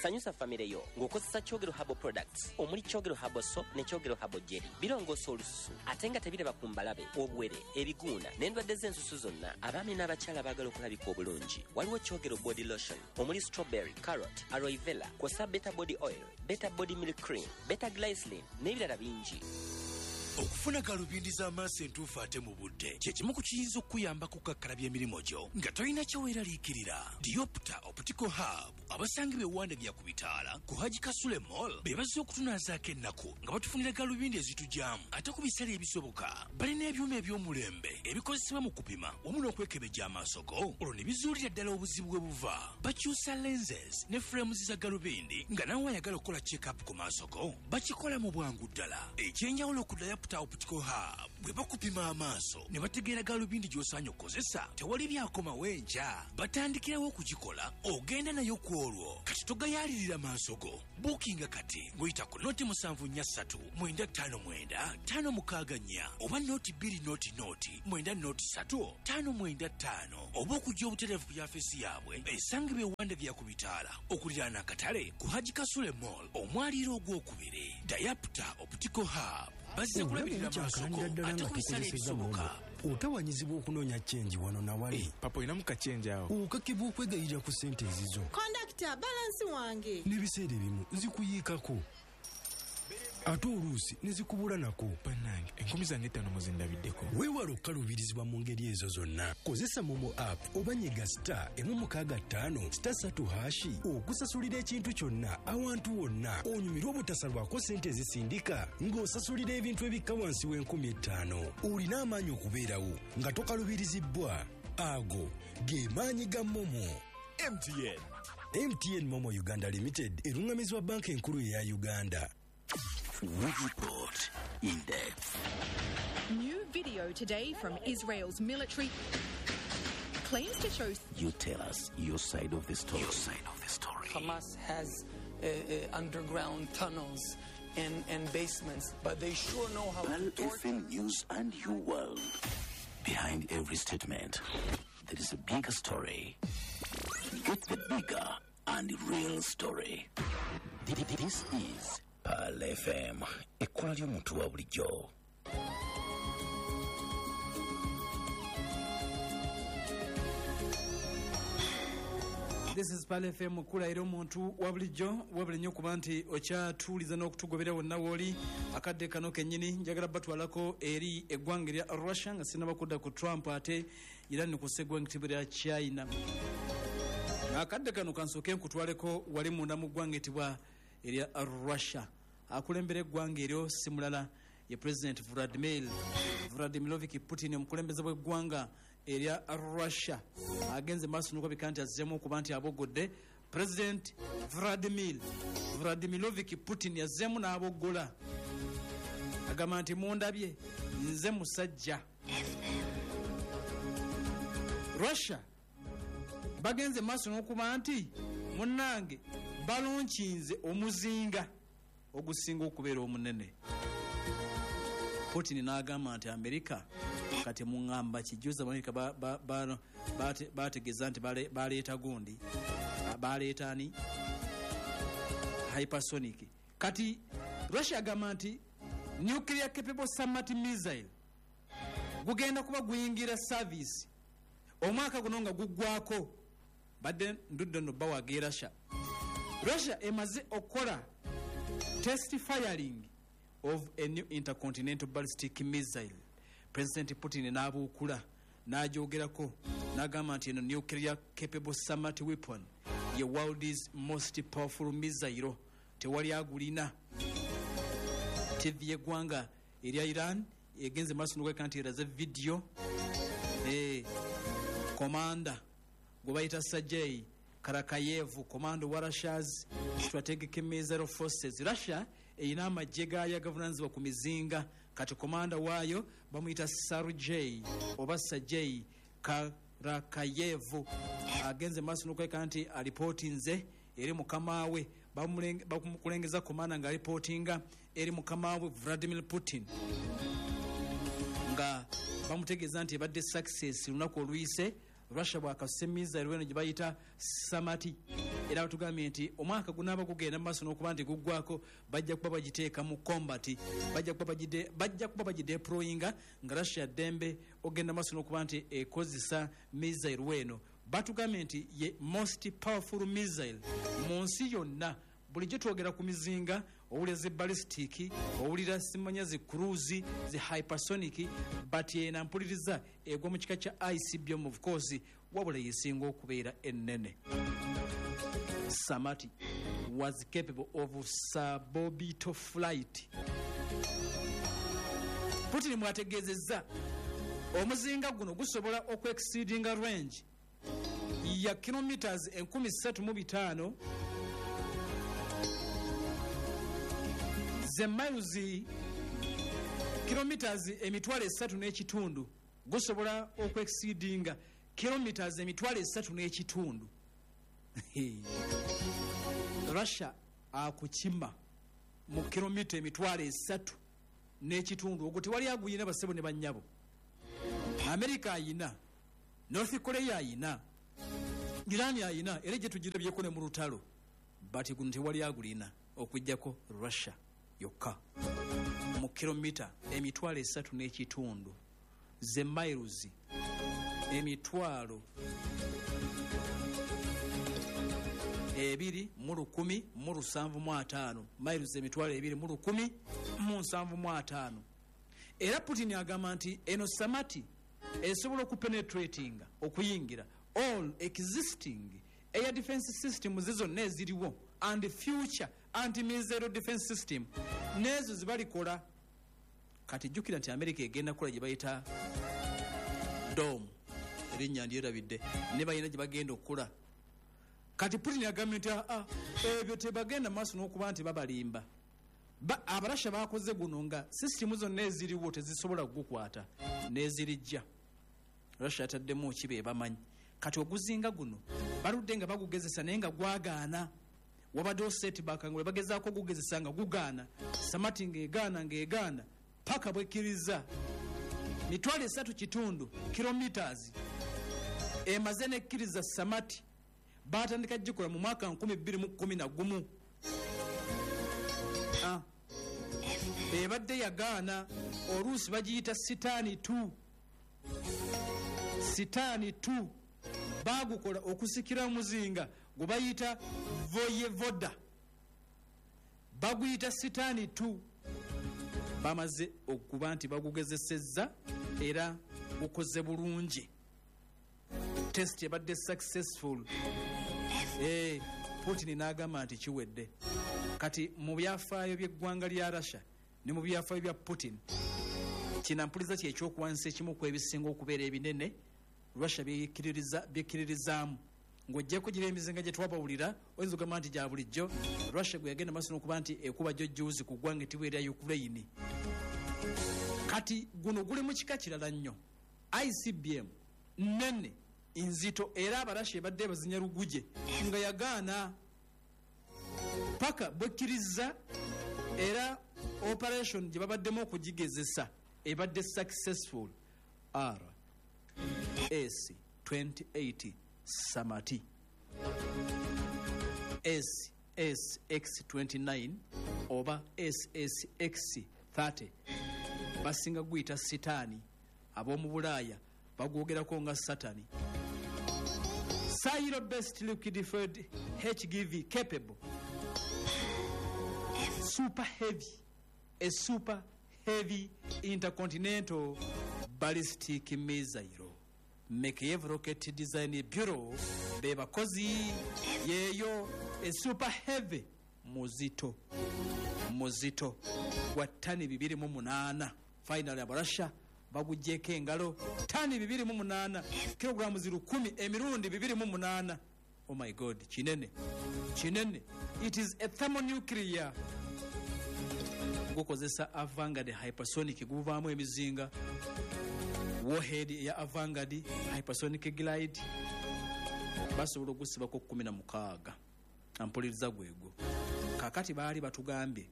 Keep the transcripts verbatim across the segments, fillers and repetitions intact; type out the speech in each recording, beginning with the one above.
sanyusa famire yo ng'okozesa Kyogero Herbal Products omuli Kyogero Herbal Soap ne Kyogero Herbal Jelly. Birongoosa olususu ate nga tebiraba ku mbalabe, obwere, ebiguuna n'endwadde z'ensusu zonna. Abaami n'abakyala baagala okulabika obulungi. Waliwo Kyogero Body Lotion omuli strawberry, carrot, aloe vera, kw'ossa Beta Body Oil, Beta Body Milk Cream, Beta Glycerin n'ebirala bingi. Okufuna galubindi z'amaaso entuufu ate mu budde kyekimu ku kiyinza okuyamba kukakkalabya emirimu gyo nga tolina kyeweeraliikirira. Diopta Optical Hub abasangibwa ewanda bya ku bitaala ku Haji Kasule Mall be bazze okutunaazaako ennaku nga batufunira galubindi ezitujaamu ate ku bisale ebisoboka. Balina ebyuma eby'omulembe ebikozesebwa mu kupima wamu n'okwekebejja amaaso go olwo ne bizuulira ddala obuzibu bwe buva. Bakyusa lenses ne frames za galubindi nga nawe ayagala okukola check-up ku maaso go bakikola mu bwangu ddala. Ekyenjawulo ku Diopta Optical Hub bwe bakupima amaaso ne bategeera galubindi gy'osaanye okukozesa tewali byakomawo enja. Batandikirawo okugikola ogenda nayo ku olwo kati togayaalirira maaso go. Bookinga kati ng'oyita ku noti musanvu nnya ssatu mwenda ttaano mwenda ttaano mukaaga nnya oba noti bbiri noti noti mwenda noti ssatu ttaano mwenda ttaano oba okujja obutereevu ku yafeesi yaabwe esangibwa ewanda bya ku bitaala okuliraana akatale ku Haji Kasule Mall omwaliiro ogwokubiri. Diopta Optical Hub bazze kulabirira maaso go ate ku bisale ebisoboka. Otawanyizibwa okunoonya chenji wano na wali. Hey, papa ina muka chenji awo. Okakibwa okwegayirira ku ssente ezizo. Kondakita balansi wange. N'ebiseera ebimu zikuyiikako. Ate oluusi ne zikubula nako. Bannange enkumi zange ttaano muzindabiddeko. Weewala okukaluubirizibwa mu ngeri ezo zonna. Kozesa Momo app oba nyiga star emu mukaaga ttaano star ssatu hashi okusasulira ekintu kyonna awantu wonna. Onyumirwa obutasalwako ssente ezisindika ng'osasulira ebintu ebikka wansi w'enkumi ettaano. Olina amaanyi okubeerawo nga tokaluubirizibbwa. Ago ge maanyi ga Momo. M T N M T N Momo Uganda Limited erungamizibwa banka enkulu eya Uganda. Report in depth. New video today from Israel's military claims to show. You tell us your side of the story. Your side of the story. Hamas has uh, uh, underground tunnels and, and basements, but they sure know how Pal to F M News and You World. Behind every statement, there is a bigger story. Get the bigger and real story. This is Pal F M, ekkola ly'omuntu wa bulijjo. This is Pal F M, kula era omuntu wa bulijjo wabula nnyo kuba nti okyatuuliza n'okutugobera wonna wooli. Akadde kano kennyini njagala batwalako eri eggwanga erya Russia nga sinaba kudda ku Trump ate era ne ku ssegwanga lya China. Akadde kano kansooke nkutwaleko wali munda mu ggwanga etibwa erya Russia. Akulembera eggwanga eryo si mulala ye President Vladimir Vladimirovich Putin, omukulembeze bw'eggwanga erya Russia. Agenze maaso n'okulabika nti azzeemu okuba nti abogodde. President Vladimir Vladimirovich Putin yazzeemu n'aboggola agamba nti mundabye nze musajja. Russia bagenze maaso n'okuba nti munnange balonkinze omuzinga ogusinga okubeera omunene. Putin n'agamba nti Amerika kati muŋŋamba kijuza Amerika bategeeza nti baleeta gundi baleeta ani hypersonic. Kati Russia agamba nti nuclear capable submarine missile gugenda kuba guyingira service omwaka guno nga guggwako badde ndudde no bawaga Russia. Russia emaze okukola test firing of a new intercontinental ballistic missile. President Putin n'abuukula n'ajogerako n'agamba nti eno nuclear capable submarine weapon ye world's most powerful missile tewali agulina. T V y'eggwanga erya Iran egenze maaso n'okweka nti eraze video eh commander gwe bayita Sergei Karakayev, commando wa Russia's strategic missile forces. Russia eyina amagye gaayo agavunanyizibwa ku mizinga kati komanda waayo bamuyita Sergei oba Sergei Karakayev. Agenze maaso n'okweka nti alipootinze eri mukama we bakulengeza komanda nga alipootinga eri mukama we Vladimir Putin nga bamutegeeza nti ebadde success lunaku oluyise. Russia bwakase missile weno gye bayita Samati era batugambye nti omwaka gunaaba gugenda mu maaso n'okuba nti guggwako bajja kuba bagiteeka mu combat, bajja kuba bagide bajja kuba bagideployinga nga Russia ddembe ogenda maaso n'okuba nti ekozesa missile weno. Batugambye nti ye most powerful missile mu nsi yonna. Bulijjo twogera ku mizinga, owulira zi ballistic, owulira simanya zi cruise, zi hypersonic, but yena mpuliriza egwa mu kika kya I C B M of course, wabula yesinga okubeera ennene. Samati was capable of suborbital flight. Putin mwategeezezza omuzinga guno gusobola okweexceedinga range ya kilometers enkumi ssatu mu bitaano ze miles kilometers emitwalo esatu n'ekitundu, gusobola okweexceedinga kilometers emitwalo esatu n'ekitundu. Russia akukima mu kilomita emitwalo esatu n'ekitundu, ogwo tewali aguyina basebo ne bannyabo. America ayina, North Korea ayina, Iran ayina, era gye tugirabyeko ne mu lutalo, but guno tewali agulina okujjako Russia yokka mu kilomita emitwalo esatu n'ekitundu ze miles emitwalo ebiri mu lukumi mu lusanvu mu ataano, miles emitwalo ebiri mu lukumi mu nsanvu mu ataano. Era Putin agamba nti eno Samati esobola okupenetratinga okuyingira all existing air defense systems zonna eziriwo and future anti-missile defense system nezo zibalikola. Kati jjukira nti America egenda kola gye bayita dome, erinnya ndyerabidde, ne bayina gye bagenda okukola. Kati Putin agambye nti aa ebyo tebagenda maaso n'okuba nti babalimba. Ba Abarasha bakoze guno nga system zonna eziriwo tezisobola kugukwata n'ezirijja. Russia ataddemu kibe bamanyi. Kati oguzinga guno baludde nga bagugezesa naye nga gwagaana. Wabadde setback nga bagezaako gugezesa nga gugaana. Samati ng'egaana ng'egaana paka bwekkiriza mitwalo esatu kitundu kilometers emaze nekkiriza Samati batandika gikola mu mwaka nkumi bbiri mu kkumi na gumu. Ah. Ebadde yagaana oluusi bagiyita sitaani two. Sitaani two bagukola okusikira muzinga gwe bayita Voyevoda, baguyita sitaani two. Bamaze okuba nti bagugezesezza era gukoze bulungi. Test ebadde successful. Eh, Putin n'agamba nti kiwedde. Kati mu byafaayo by'eggwanga lya Russia ne mu byafaayo bya Putin, kinampuliza kye ekyokuwansi ekimu ku ebisinga okubeera ebinene Russia byekiririza byekiririzaamu. Ng'oggyeko gira emizinga gye twabawulira oyinza okugamba nti gya bulijjo, Russia gwe yagenda maaso n'okuba nti ekuba jjojjuuzi ku ggwanga ettiibwa erya Ukraine. Kati guno guli mu kika kirala nnyo. I C B M nnene nzito era Abarasha ebadde bazinya luguje nga yagaana paka bwekkiriza era operation gye babaddemu okugigezesa ebadde successful. R S twenty-eight Samati, S S X twenty-nine oba S S X thirty basinga guyita sitaani, ab'omu Bulaaya bagwogerako nga Satani. Silo best liquid fueled H G V capable, super heavy, a super heavy intercontinental ballistic missile. Makeyev Rocket Design Bureau be bakozi yeyo a super heavy muzito muzito wa tani bibiri mu munaana. Finally Abarasha bagujjeko engalo tani bibiri mu munaana, kilogramu zirukumi emirundi bibiri mu munaana. Oh my God, kinene kinene. It is a thermonuclear gukozesa Avangard hypersonic guvaamu emizinga, warhead ya Avangard hypersonic glide basobola okusibako kumi na mukaaga. Ampuliriza gwego kakati baali batugambye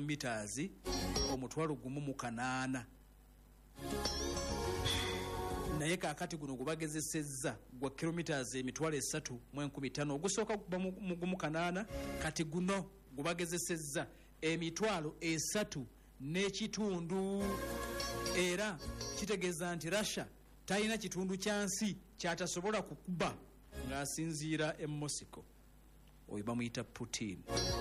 kilometers omutwalo gumu mu kanaana naye kaakati guno gubagezesezza gwa kilometers emitwalo esatu mu enkumi ttaano ogusooka guba mu gumu kanaana kati guno gubagezesezza emitwalo esatu n'ekitundu era kitegeeza nti Russia talina kitundu kya nsi kyatasobola kukuba ng'asinziira e Moscow oyo bamuyita Putin.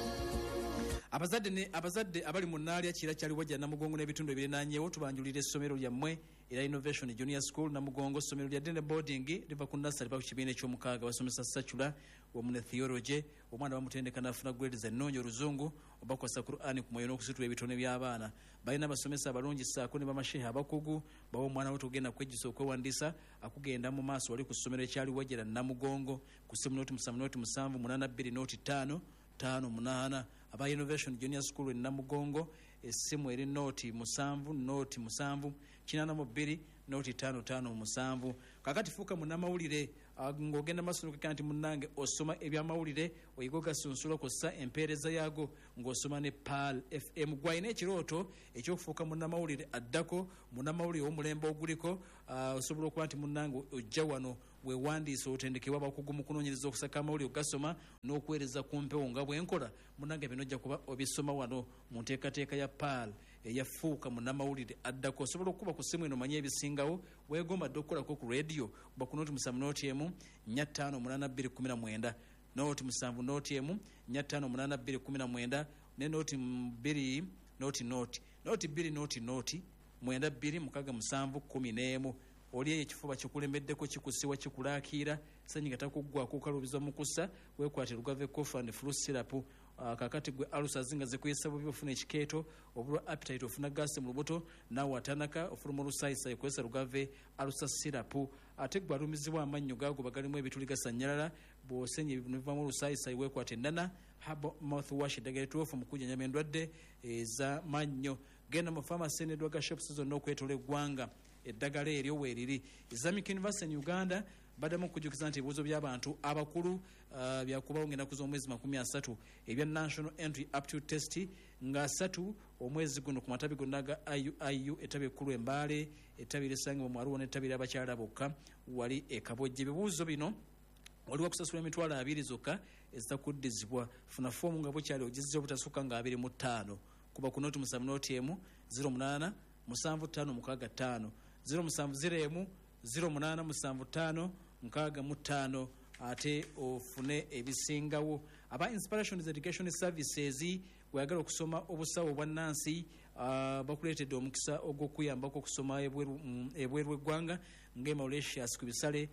abazadde ne abazadde abali mu nnaalya kira kyali wajja Namugongo n'ebitundu ebirinaanyeewo tubanjulira essomero lyammwe era Innovation Junior School Namugongo, essomero lya Dene Boarding liva ku nursery pa ku kibiina eky'omukaaga basomesa Sacula wamu ne theology omwana bamutendeka n'afuna grades ennonyi oluzungu obakwasa Qur'ani ku mwoyo n'okusitula ebitone by'abaana balina abasomesa abalungi ssaako ne bamashehe abakugu bawa omwana we tugenda kwejjusa okwewandiisa akugenda mu maaso wali ku ssomero ekyali wajjera Namugongo ku ssimu noti musanvu noti musanvu munaana bbiri noti ttaano ttaano munaana aba Innovation Junior School in Namugongo essimu eri noti musanvu noti musanvu kinaana mu bbiri noti ttaano ttaano musanvu. Kakati fuuka munnamawulire ng'ogenda maaso n'okukira nti munnange osoma ebyamawulire oyiga ogasunsula kw'ossa empeereza yaago ng'osoma ne P A L F M. Gwalina ekirooto eky'okufuuka munnamawulire addako munnamawulire w'omulembe oguliko osobola okuba nti munnange ojja wano weewandiisa otendekebwa abakugu mu kunoonyereza okusaka amawulire ogasoma n'okuweereza ku mpewo nga bwenkola munnange bino ojja kuba obisoma wano mu nteekateeka ya P A L eyafuuka munnamawulire addako. Osobola okuba ku ssimu eno manye ebisingawo weegomba dde okukolako ku radio kuba ku noti musanvu noti emu nnya ttaano munaana bbiri kumi na mwenda noti musanvu noti emu nnya ttaano munaana bbiri kumi na mwenda ne noti bbiri noti noti noti bbiri noti noti mwenda bbiri mukaaga musanvu kumi n'emu. Oli eyo ekifuba kikulembeddeko kikusiwa kikulaakiira sanyiga takuggwako okaluubizwa mu kussa weekwate lugave cough and flu syrup. Uh, kakati gwe alusa zinga zikuyisa bubi ofuna ekikeeto obulwa appetite ofuna gasi mu lubuto naawe atanaka ofuluma olusayisaayi kozesa lugave alusa syrup. Ate gwe alumizibwa amannyo gaago bagalimu ebituli gasanyalala bw'osenya ebivamu olusayisaayi weekwate ennana herbal mouthwash eddagala etuufu mu kujjanjaba endwadde eza mannyo. Genda mu pharmacy n'eddwaga shops zonna okwetoola eggwanga eddagala eryo weeriri. Islamic University in Uganda baddamu okujjukiza nti ebibuuzo by'abantu abakulu uh, byakubawo ng'ennaku z'omwezi makumi asatu ebya National Entry Aptitude Test nga asatu omwezi guno ku matabi gonna ga I U I U ettabi ekkulu Embaale ettabi erisangibwa mu Arua n'ettabi ly'abakyala bokka wali e Kabojje. Ebibuuzo bino waliwo kusasula emitwalo abiri zokka ezitakuddizibwa. Funa foomu nga bukyali ogizza obutasukka nga abiri mu ttaano kuba ku noti musanvu noti emu ziro munaana musanvu ttaano mukaaga ttaano ziro musanvu ziro emu ziro munaana musanvu ttaano nkaaga mu ttaano ate ofune ebisingawo. Aba Inspirations Education Services weyagala okusoma obusawo obwa Nansi uh, bakuleetedde omukisa ogw'okuyambako okusoma ebweru eggwanga ng'e Mauritius ku bisale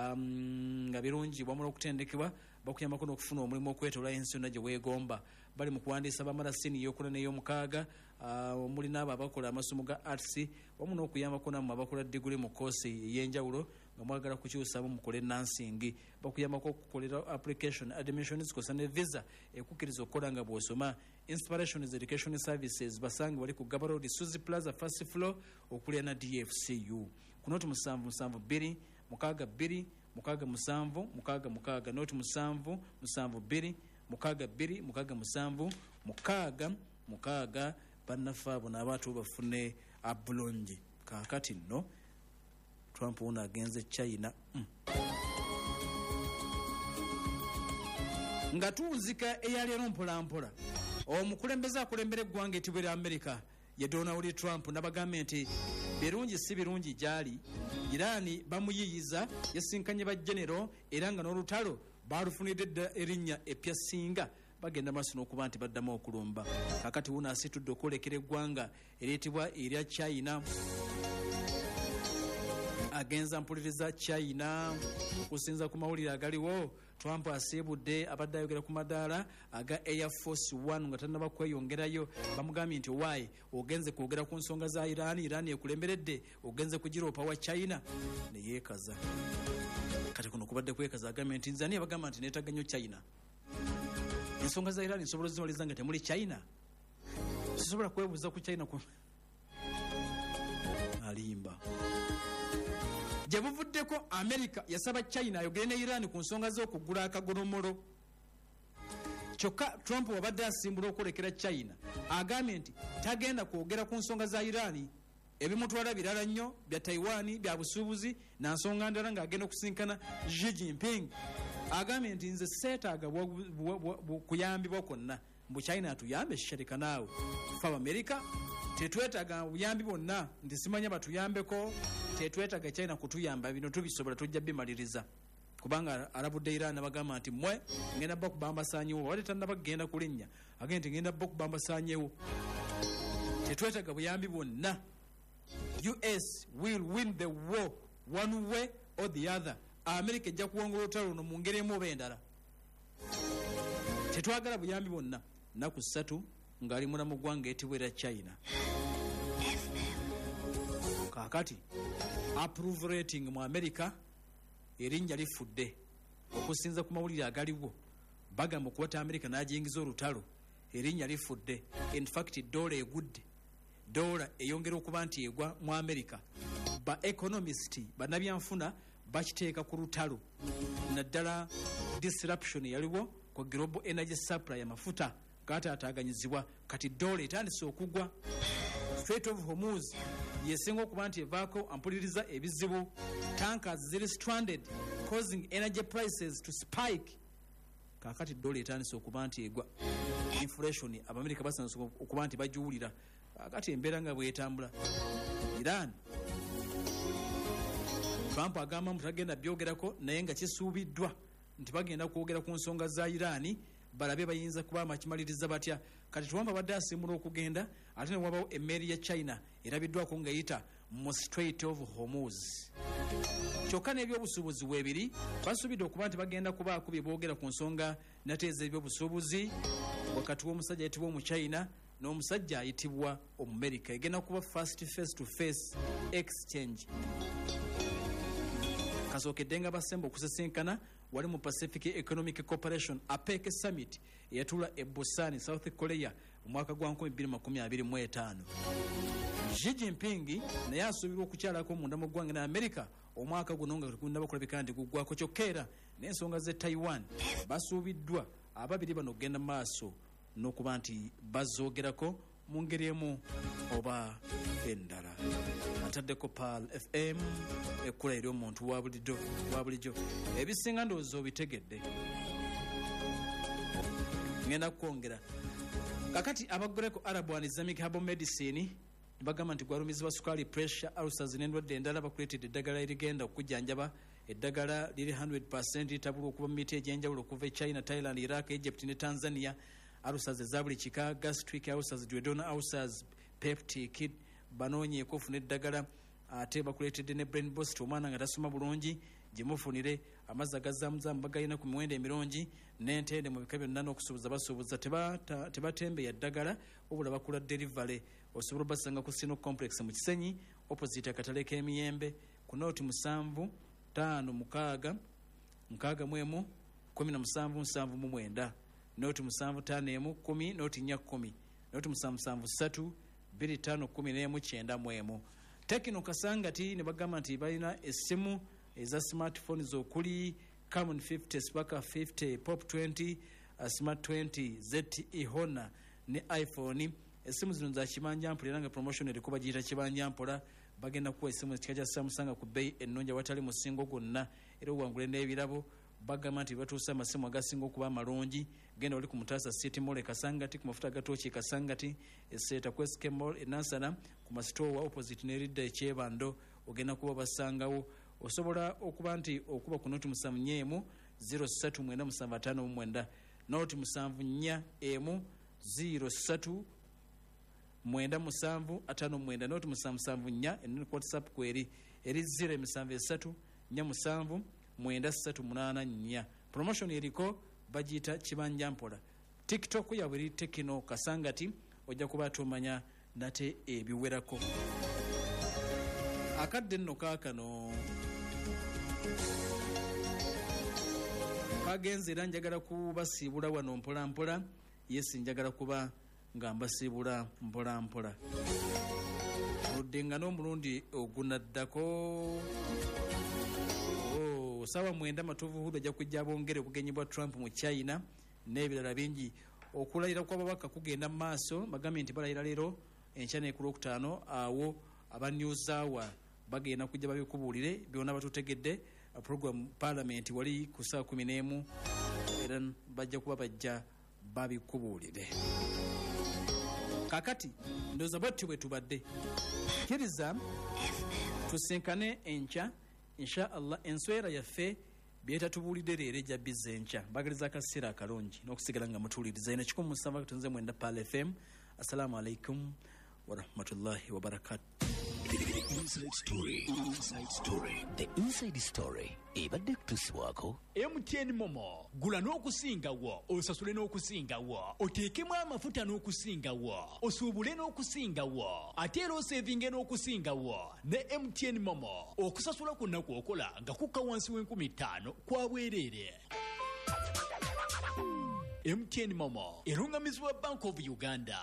um, nga birungi bwamala okutendekebwa bakuyambako n'okufuna omulimu okwetoola ensi yonna gye weegomba. Bali mu kuwandiisa bamala sini ey'okuna n'ey'omukaaga uh, omuli n'abo abakola amasomo ga arts wamu n'okuyambako nammwe abakola diguli mu koosi ey'enjawulo nga mwagala kukyusaamu mukole nansingi. Bakuyambako okukolera application admissions kosa ne visa ekukkiriza okukola nga bw'osoma. Inspirations Education Services basange wali ku Gaba Road Suzy Plaza first floor okulya na D F C U ku noti musanvu musanvu bbiri mukaaga bbiri mukaaga musanvu mukaaga mukaaga noti musanvu musanvu bbiri mukaaga bbiri mukaaga musanvu mukaaga mukaaga. Bannaffe abo n'abaatu bafune abulungi. Kaakati nno Trump ono agenze China mm. nga tuwuzika eyaleero mpolampola omukulembeze akulembera eggwanga ettibwa lya Amerika ye Donald Trump n'abagambye nti birungi si birungi gyali. Irani bamuyiyiza yasinkanye ba genero era nga n'olutalo balufunidde dda erinnya epya singa bagenda maaso n'okuba nti baddamu okulumba. Kakati wuno asitudde okwolekera eggwanga eryetibwa erya China. Agenza mpuliriza China okusinza ku mawulire agaliwo. Trump asiibudde abadde ayogera ku madaala aga Air Force One nga tannaba kweyongerayo. Bamugambye nti waayi ogenze kwogera ku nsonga za Iran, Iran ekulemberedde ogenze kugiropa wa China ne yeekaza. Kati kuno kubadde kwekaza agambye nti nze ani abagamba nti neetaaga nnyo China. Ensonga za Iran nsobola zimaliza nga temuli China. Sisobola kwebuuza ku China ku alimba. Gye buvuddeko Amerika yasaba China ayogere ne Iran ku nsonga z'okugula akagolomolo. Kyokka Trump wabadde asimbula okwolekera China agambye nti tagenda kwogera ku nsonga za Iran ebimutwala birala nnyo bya Taiwan bya busuubuzi na nsonga ndala ng'agenda okusinkana Xi Jinping agambye nti nze seetaaga kuyambibwa kwonna mbu China atuyambe shisharika naawe fa Amerika tetwetaaga buyambi bwonna nti simanya batuyambeko tetwetaaga China kutuyamba bino tubisobola tujja bimaliriza kubanga alabudde Iran bagamba nti mwe ngenda bba kubamba saanyewo wali tannaba kugenda kulinnya agenda nti ngenda bba kubamba saanyewo tetwetaaga buyambi bwonna. U S will win the war one way or the other. America ejja kuwongola olutalo luno mu ngeri emu oba endala. Tetwagala buyambi bwonna. Nnaku ssatu ng'ali mulamu ggwanga etibwera China. Kaakati approve rating mu America erinnya lifudde okusinza ku mawulire agaliwo bagamba okuwata America n'agiyingiza olutalo erinnya lifudde. In fact dola egudde. Dola eyongera okuba nti egwa mu America. Ba economist bannabyanfuna bakiteeka ku lutalo naddala disruption yaliwo ku global energy supply amafuta gataataaganyizibwa kati dola etandise okugwa. Strait of Hormuz yesinga okuba nti evaako ampuliriza ebizibu. Tankers ziri stranded causing energy prices to spike. Kakati dola etandise okuba nti egwa. Inflation Abamerika basanze okuba nti bagiwulira. Kakati embeera nga bwetambula. Iran Trump agamba mutagenda byogerako naye nga kisuubiddwa nti bagenda kwogera ku nsonga za Iran balabe bayinza kuba amakimaliriza batya. Kati Trump abadde asiimula okugenda ate ne wabawo emmeeri ya China erabiddwako ng'eyita mu Strait of Hormuz. Kyokka n'ebyobusuubuzi weebiri basuubidde okuba nti bagenda kubaako bye boogera ku nsonga nate ez'ebyobusuubuzi wakati w'omusajja ayitibwa omu China n'omusajja ayitibwa Omumerika. Egenda kuba first face to face exchange. Kasookedde nga basemba okusisinkana wali mu Pacific Economic Cooperation APEC Summit eyatula e Busan, South Korea mu mwaka gwa nkumi bbiri makumi abiri mu etaano. Xi Jinping naye asuubirwa okukyalako munda mu ggwanga na America omwaka guno nga tugenda kulabika nti guggwako kyokka era n'ensonga z'e Taiwan basuubiddwa ababiri bano okugenda mu maaso n'okuba nti bazoogerako mu ngeri emu oba endala. Ataddeko Pal F M ekkula eri omuntu wa bulijjo wa bulijjo ebisinga ndowooza obitegedde. Ngenda kukwongera kakati abagoleko Arab and Islamic Herbal Medicine bagamba nti gwalumizibwa sukaali, pressure, ulcers n'endwadde endala bakuleetedde eddagala erigenda okujjanjaba. Eddagala liri one hundred percent litabulwa okuva mu miti egy'enjawulo okuva e China, Thailand, Iraq, Egypt ne Tanzania. Ulcers eza buli kika, gastric ulcers, duodenal ulcers, peptic, banoonyeeko ofune eddagala. Ate bakuleetedde ne brain boost omwana nga tasoma bulungi gye mufunire. Amazzi agazaamuzamu bagalina ku miwendo emirungi n'entende mu bika byonna n'okusuubuza basuubuza tebatembeya ddagala wabula bakula delivery. Osobola basanga ku Sino Complex mu Kisenyi opposite akatale k'emiyembe ku nooti musanvu ttaano mukaaga nkaaga mu emu kumi na musanvu nsanvu mu mwenda, nooti musanvu ttaano emu kumi, nooti nnya kkumi, nooti musanvu musanvu ssatu bbiri ttaano kkumi n'emu kyenda mu emu. Tekino Kasangati ne bagamba nti balina essimu eza smartphones okuli Camon fifty, Sparker fifty, Pop twenty, uh, Smart twenty, Z T E Honor ne iPhone. Essimu zino za kibanjampola era nga promotion erikuba giyita kibanjampola. Bagenda kuwa essimu ekika kya Samsung ku bbeeyi ennungi awatali musingo gwonna era owangule n'ebirabo. Bagamba nti batuusa amasimu agasinga okuba amalungi. Genda oli ku Mutaasa City Mall e Kasangati, ku mafuta gatooki e Kasangati, eseeta ku S K Mall e Nansana, ku masitoowa opposite n'eridda ekyebando ogenda kuba basangawo. Osobola okuba nti okuba ku nooti musanvu nnya emu zero ssatu mwenda musanvu ataano mu mwenda, nooti musanvu nnya emu zero ssatu mwenda musanvu ataano mu mwenda, nooti musanvu musanvu nnya ennene ku WhatsApp kweri eri zero emisanvu esatu nnya musanvu mwenda ssatu munaana nnya. Promotion eriko bagiyita kibanjampola. TikTok yabwe eri Tekino Kasangati, ojja kuba tomanya nate ebiwerako. Akadde nno kaakano kagenze era njagala kubasiibula wano mpola mpola. Yesi njagala kuba nga mbasiibula mpola mpola. Oluddenga n'omulundi ogunaddako oh, sawa mwenda matuufu huda ajja kujja bongere obugenyi bwa Trump mu China n'ebirala bingi. Okulayira kw'ababaka kugenda mu maaso. Bagambye nti balayira leero enkya n'eku lwokutaano awo aba news hour bagenda kujja babikubuulire byonna batutegedde. Program parliament wali ku saa kumi n'emu era bajja kuba bajja babikubuulire. Kakati ndowooza bwatyo bwe tubadde kkiriza tusinkane enkya insha allah. Enswera yaffe byetatubuulidde leero ejja bizza enkya. Mbagaliza akaseera akalungi n'okusigala nga mutuwuliriza. ino kikumi musanvu katonze mwenda Pal F M. Assalamu alaikum warahmatullahi wabarakatuh. The Inside Story. Inside Story. The Inside Story. Ebadde kutusibwako M T N Momo. Gula n'okusingawo, osasule n'okusingawo, oteekemu amafuta n'okusingawo, osuubule n'okusingawo, ate era osevinge n'okusingawo ne M T N Momo. Okusasula ku nnaku okola nga kukka wansi w'enkumi ttaano kwa bwereere. M T N Momo erungamizibwa Bank of Uganda.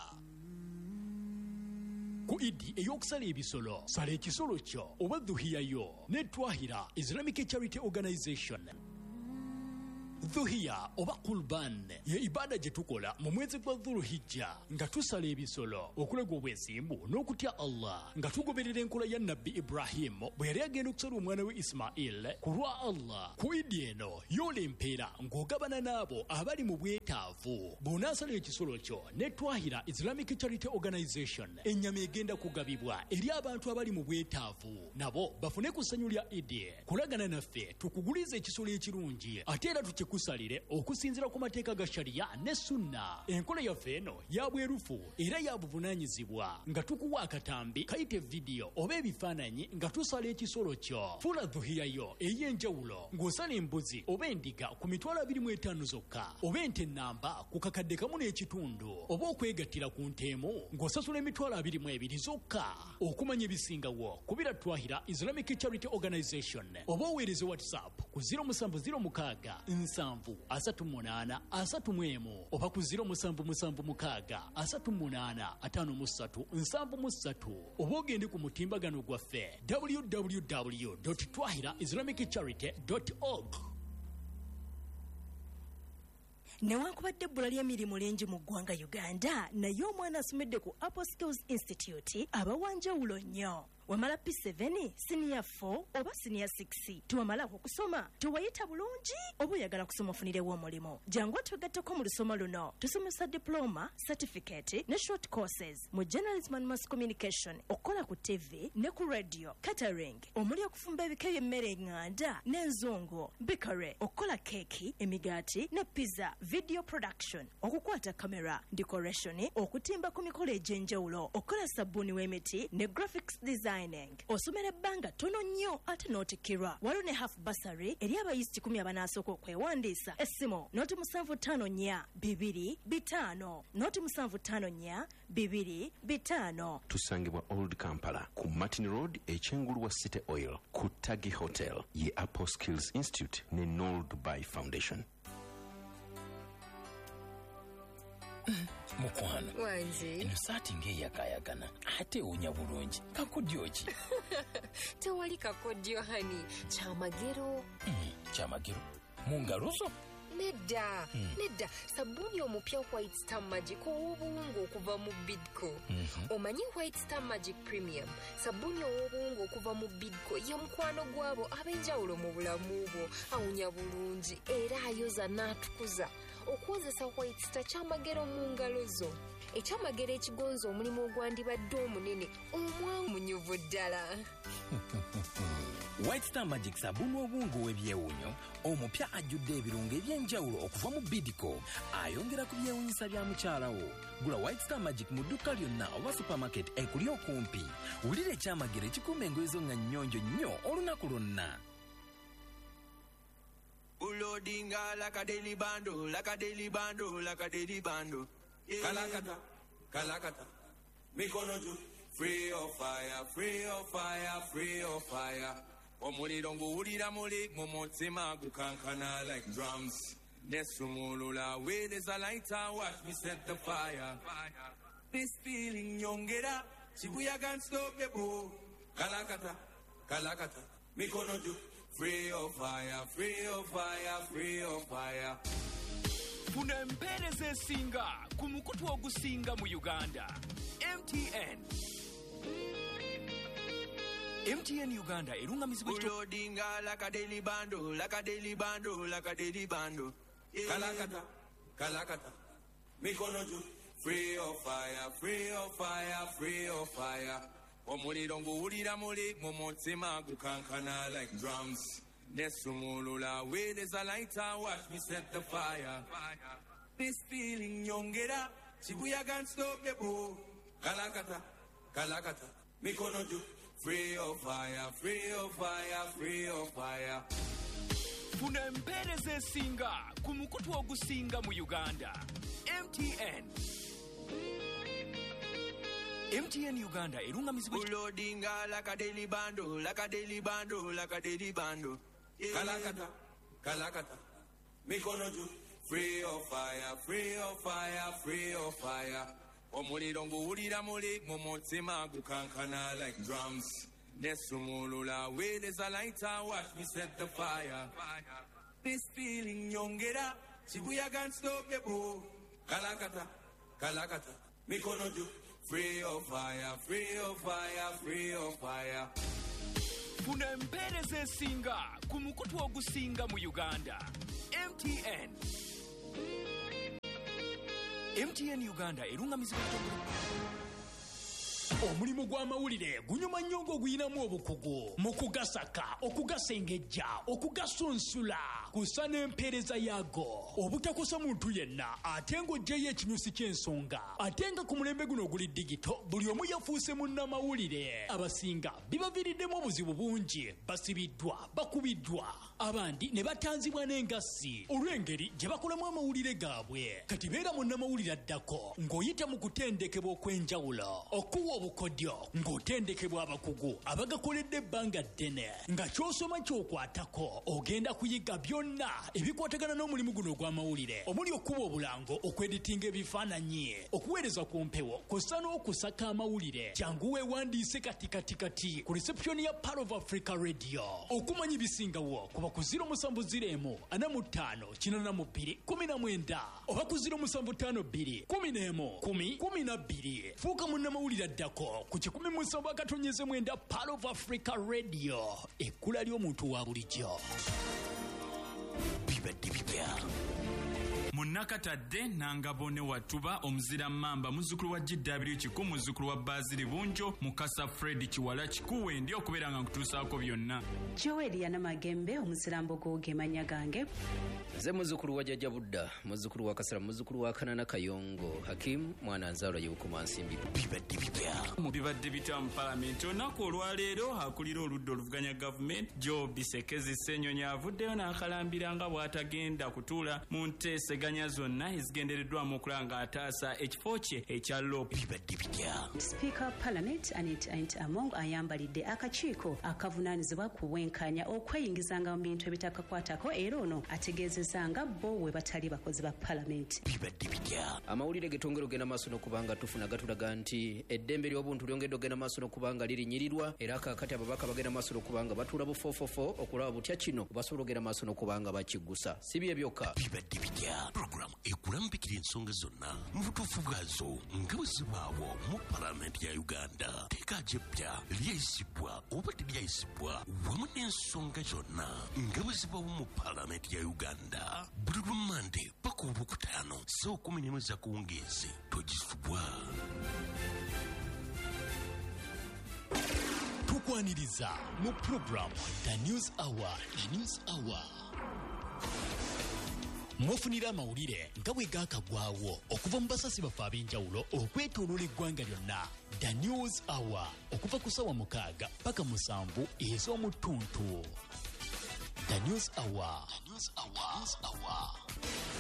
Ku idi ey'okusala ebisolo, sala ekisolo kyo oba dhuhiyayo ne Twahira Islamic Charity Organization. Dhuhiya oba Qurban ye ibada gye tukola mu mwezi gwa Dhulhijja nga tusala ebisolo okulega obwesimbu n'okutya Allah nga tugoberera enkola ya Nabbi Ibrahim bwe yali agenda okusala omwana we Ismail ku lwa Allah. Ku idi eno yoola empeera ng'ogabana n'abo abali mu bwetaavu. Bw'onaasala ekisolo kyo ne Twahira Islamic Charity Organization, ennyama egenda kugabibwa eri abantu abali mu bwetaavu nabo bafune ku ssanyu lya idi. Kulagana naffe tukuguliza ekisolo ekirungi ate era tuki kusalire okusinzira ku mateeka ga sharia ne sunna. Enkola yaffe eno ya bwerufu era ya buvunaanyizibwa nga tukuwa akatambi kayite video oba ebifaananyi nga tusala ekisolo kyo. Fula dhuhiyayo ey'enjawulo ng'osala embuzi oba endiga ku mitwalo abiri mu etaano zokka oba ente nnamba ku kakadde kamu n'ekitundu oba okwegattira ku nteemu ng'osasula emitwalo abiri mu ebiri zokka. Okumanya ebisingawo kubira Twahira Islamic Charity Organization oba oweereze WhatsApp ku zero musanvu zero mukaaga nsanvu asatu munaana asatu mu emu oba ku zero musanvu musanvu mukaaga asatu munaana ataano mu ssatu nsanvu mu ssatu oba ogende ku mutimbagano gwaffe w w w dot twahira islamic charity dot org. Newankubadde ebbula ly'emirimu lingi mu ggwanga Uganda, naye omwana asomedde ku Apple Skills Institute abawanjawulo nnyo. Wamala P seven, Senior four oba Senior six. Tuwamalako kusoma, tuwayita bulungi oba oyagala kusoma ofunirewo omulimo. Jangu twegatteko mu lusoma luno. Tusomesa diploma, certificate ne short courses mu journalism and mass communication, okola ku T V ne ku radio, catering, omuli okufumba ebika by'emmere enganda n'enzongo, bakery, okola keki, emigaati ne pizza, video production, okukwata kamera, decoration, okutimba ku mikolo egy'enjawulo, okola sabbuuni w'emiti ne graphics design. Osomera ebbanga tono nnyo ate n'otikkirwa. Waliwo ne half bursary eri abayizi kikumi abanasooka okwewandiisa. Essimu noti musanvu ttaano nnya bibiri bitaano noti musanvu ttaano nnya bibiri bitaano. Tusangibwa Old Kampala ku Martin Road ekyengulu wa City Oil ku Tagi Hotel ye Apple Skills Institute ne Noel Dubai Foundation. Mukwano wanje eno saati ng'eyakayagana ate ewunya bulungi kakodyo ki? Tewali kakodyo hani, kyamagero. Mm, kyamagero mu ngalo zo? Nedda mm. nedda sabuni omupya White Star Magic ow'obuwungu okuva mu Bidco. Mm-hmm. Omanyi White Star Magic Premium sabuni ow'obuwungu okuva mu Bidco ye mukwano gwabo ab'enjawulo mu bulamu bwo, awunya bulungi era ayoza n'atukuza. Okwozesa White Star kyamagero mu ngalo zo. Ekyamagero ekigonza omulimu ogwandibadde omunene omwamunyuvu ddala. White Star Magic sabuni obungu w'ebyewunyo omupya ajjudde ebirungo eby'enjawulo okuva mu Bidco, ayongera ku byewunyisa bya mukyalawo. Gula White Star Magic mu dduuka lyonna oba supermarket ekuli okumpi. Wulira ekyamagero ekikuuma engoye zo nga nnyonjo nnyo olunaku lwonna. Ulodinga like a daily bando, like a daily bando, like a daily bando. Yeah. Kalakata, Kalakata, Mikonoju, free of fire, free of fire, free of fire. Omuli dongo urira muli, momotsema gukankana like drums. Nesumulula, where there's a lighter, watch me set the fire. This feeling yongera, Shibuya can't stop the boo. Kalakata, Kalakata, Mikonoju. Free of fire, free of fire, free of fire. Funa empeereza esinga ku mukutu ogusinga mu Uganda. M T N. M T N Uganda erungamizibwa Ulodinga like a daily bando, like a daily bando, like a daily bando. Kalakata, kalakata. Mikono juu. Free of fire, free of fire, free of fire. Omuliro nguwulira muli mu mutima gukankana like drums. Nesumulula where there's a lighter, watch me set the fire. This feeling nyongera, Shibuya can't stop the bow. Kalakata, kalakata, mikono juu. Free of fire, free of fire, free of fire. Funa empereza esinga ku mukutu ogusinga mu Uganda. M T N. M T N Uganda erungamizibwa Ulodinga like a daily bando, like a daily bando, like a daily bando. Kalakata, kalakata, mikono juu. Free of fire, free of fire, free of fire. Omuliro nguwulira muli mu mutima gukankana like drums. Nesumulula where there's a lighter, watch me set the fire. This feeling nyongera, Shibuya can't stop the bow. Kalakata, kalakata, mikono juu. Free of fire, free of fire, free of fire. Funa empereza esinga ku mukutu ogusinga mu Uganda. M T N. M T N Uganda erungamizibwa omulimu gw'amawulire gunyuma nnyo ng'oguyinamu obukugu mu kugasaka okugasengejja okugasunsula kusa n'empeereza yaago obutakosa muntu yenna ate ng'oggyeyo ekinyusi ky'ensonga ate nga ku mulembe guno oguli digito buli omu yafuuse munnamawulire abasinga bibaviiriddemu obuzibu bungi basibiddwa bakubiddwa abandi ne batanzibwa n'engassi olw'engeri gye bakolamu amawulire gaabwe kati beera munnamawulire addako ng'oyita mu kutendekebwa okw'enjawulo okuwa obukodyo ng'otendekebwa abakugu abagakoledde ebbanga ddene nga ky'osoma ky'okwatako ogenda kuyiga byonna ebikwatagana n'omulimu guno ogw'amawulire omuli okuba obulango okweditinga ebifaananyi okuweereza ku mpewo kw'ossa n'okusaka amawulire jangu weewandiise katikatikati ku reception ya Part of Africa Radio okumanya ibisingawo kuba ku ziro musanvu ziro emu ana mu ttaano kinaana mu bbiri kumi na mwenda oba ku ziro musanvu ttaano bbiri kumi n'emu kumi kumi na bbiri fuuka munnamawulire addako ku kikumi musanvu akatonyeze mwenda Part of Africa Radio ekkula ly'omuntu wa bulijjo bibadde bipya Munakatadde Nangabone Watuba omuzira mamba muzukulu wa G W Kiku muzukulu wa Bazili Bunjo Mukasa Fred Kiwala Kikuwe ndi okubeera nga nkutuusaako byonna. Joel Yanamagembe omuzira mbogo gemanya gange. Ze muzukulu wa Jajja Budda muzukulu wa Kasara muzukulu wa Kanana Kayongo Hakim mwana nzaalwa y'okuma nsimbi bibadde bipya. Mu bibadde bita mu Parliament olunaku olwaleero akulira oludda oluvuganya gavumenti Joe Bisekezi Ssenyonyi avuddeyo n'akalambira nga bw'atagenda kutuula mu nteeseganya zonna ezigendereddwamu okulanga ataasa ekifo kye ekya Lope bibadde bipya. Speaker of Parliament Anit Anit Among ayambalidde akakiiko akavunaanyizibwa ku bwenkanya okweyingizanga mu bintu ebitakakwatako era ono ategeezezza nga bo we batali bakozi ba Parliament bibadde bipya. Amawulire getongera ogenda maaso n'okubanga tufuna gatulaga nti eddembe ly'obuntu lyongedde ogenda maaso n'okubanga lirinyirirwa era kaakati ababaka bagenda maaso n'okubanga batuula bufofofo okulaba butya kino basobola ogenda maaso n'okubanga bakigusa si bye byokka bibadde bipya. Program ekulambikira ensonga zonna mu butuufu bwazo nga bwe zibaawo mu Palamenti ya Uganda. Teeka jjeppya lyayisibwa oba teryayisibwa wamu n'ensonga zonna nga bwe zibaawo mu Palamenti ya Uganda. Buli Lumande paka Olwokutaano ssaawa kumi n'emu ez'akuwungeezi togisubwa. Tukwaniriza mu program The News Hour. The News Hour mwofunira amawulire nga bwe gaakagwawo okuva mu basasi baffe ab'enjawulo okwetooloola eggwanga lyonna. The News Hour okuva ku ssaawa mukaaga paka musanvu ez'omu ttuntu. The News Hour. The News Hour.